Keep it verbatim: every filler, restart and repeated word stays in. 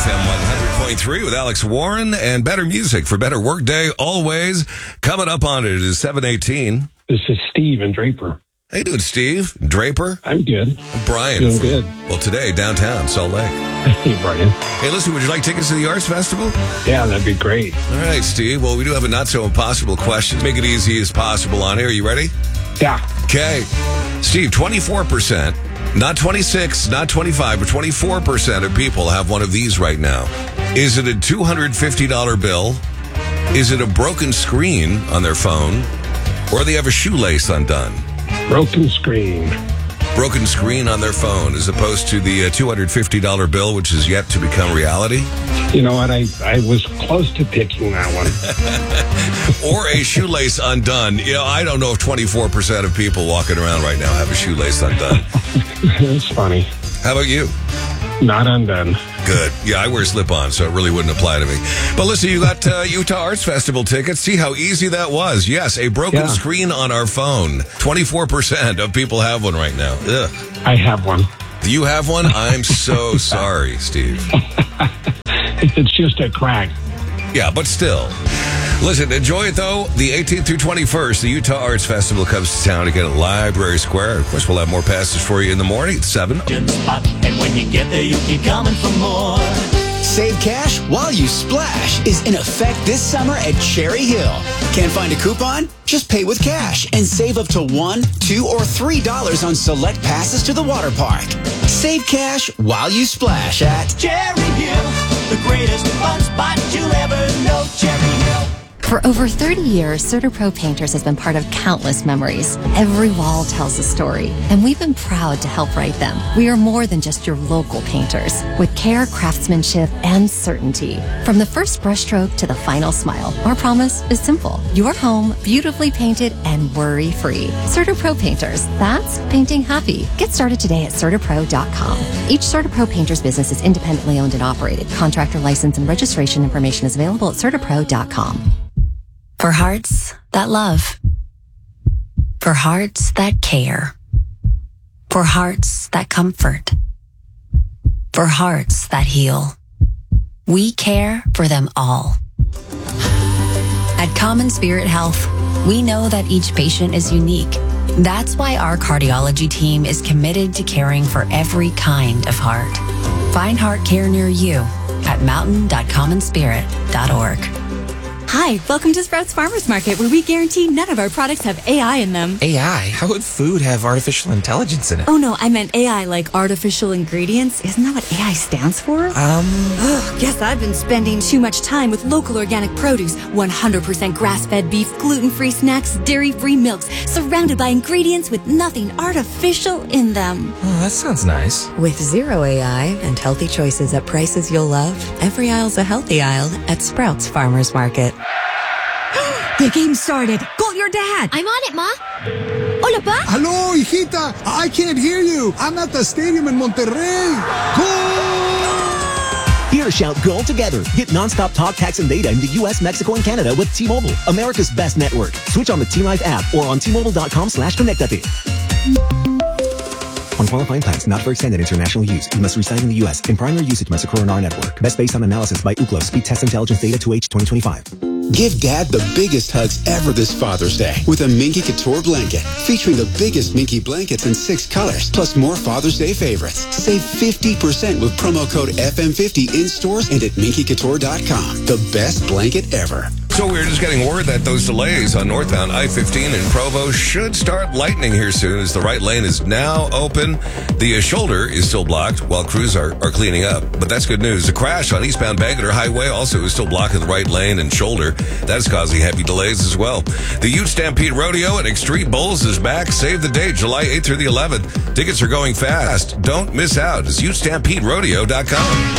F M one hundred point three with Alex Warren and better music for better workday always. Coming up on it is seven eighteen. This is Steve in Draper. How you doing, Steve? Draper? I'm good. Brian. Doing from, good. Well, today, downtown, Salt Lake. Hey, Brian. Hey, listen, would you like tickets to the Arts Festival? Yeah, that'd be great. All right, Steve. Well, we do have a not-so-impossible question. Make it easy as possible on here. Are you ready? Yeah. Okay. Steve, twenty-four percent, not twenty-six, not twenty-five, but twenty-four percent of people have one of these right now. Is it a two hundred fifty dollars bill? Is it a broken screen on their phone? Or they have a shoelace undone? Broken screen. Broken screen on their phone as opposed to the uh, two hundred fifty dollars bill, which is yet to become reality? You know what? I, I was close to picking that one. Or a shoelace undone. You know, I don't know if twenty-four percent of people walking around right now have a shoelace undone. It's funny. How about you? Not undone. Good. Yeah, I wear slip-on, so it really wouldn't apply to me. But listen, you got uh, Utah Arts Festival tickets. See how easy that was. Yes, a broken Yeah. screen on our phone. twenty-four percent of people have one right now. Ugh. I have one. Do you have one? I'm so sorry, Steve. It's just a crack. Yeah, but still. Listen, enjoy it, though. The eighteenth through twenty-first, the Utah Arts Festival comes to town again at Library Square. Of course, we'll have more passes for you in the morning at seven. Spot, and when you get there, you keep coming for more. Save cash while you splash is in effect this summer at Cherry Hill. Can't find a coupon? Just pay with cash and save up to one, two, or three dollars on select passes to the water park. Save cash while you splash at Cherry Hill, the greatest fun spot you'll ever know. Cherry Hill. For over thirty years, CertaPro Painters has been part of countless memories. Every wall tells a story, and we've been proud to help write them. We are more than just your local painters, with care, craftsmanship, and certainty. From the first brushstroke to the final smile, our promise is simple. Your home, beautifully painted and worry-free. CertaPro Painters, that's painting happy. Get started today at CertaPro dot com. Each CertaPro Painters business is independently owned and operated. Contractor license and registration information is available at CertaPro dot com. For hearts that love. For hearts that care. For hearts that comfort. For hearts that heal. We care for them all. At Common Spirit Health, we know that each patient is unique. That's why our cardiology team is committed to caring for every kind of heart. Find heart care near you at mountain dot common spirit dot org. Hi, welcome to Sprouts Farmers Market, where we guarantee none of our products have A I in them. A I? How would food have artificial intelligence in it? Oh no, I meant A I like artificial ingredients. Isn't that what A I stands for? Um... Ugh, guess I've been spending too much time with local organic produce, one hundred percent grass-fed beef, gluten-free snacks, dairy-free milks, surrounded by ingredients with nothing artificial in them. Oh, that sounds nice. With zero A I and healthy choices at prices you'll love, every aisle's a healthy aisle at Sprouts Farmers Market. The game started. Call your dad. I'm on it, Ma. Hola, Pa. Hello, hijita. I can't hear you. I'm at the stadium in Monterrey. Goal! Here, shout goal together. Get nonstop talk, text, and data in the U S, Mexico, and Canada with T-Mobile, America's best network. Switch on the T-Life app or on T Mobile dot com slash connectate. On qualifying plans not for extended international use, you must reside in the U S. In primary usage must occur on our network. Best based on analysis by Ookla. Speed Test Intelligence Data to H twenty twenty-five. Give Dad the biggest hugs ever this Father's Day with a Minky Couture blanket featuring the biggest Minky blankets in six colors, plus more Father's Day favorites. Save fifty percent with promo code F M fifty in stores and at minky couture dot com. The best blanket ever. So we're just getting word that those delays on northbound I fifteen in Provo should start lightening here soon as the right lane is now open. The uh, shoulder is still blocked while crews are, are cleaning up. But that's good news. The crash on eastbound Bangerter Highway also is still blocking the right lane and shoulder. That is causing heavy delays as well. The Ute Stampede Rodeo at Extreme Bulls is back. Save the date, July eighth through the eleventh. Tickets are going fast. Don't miss out. It's ute stampede rodeo dot com.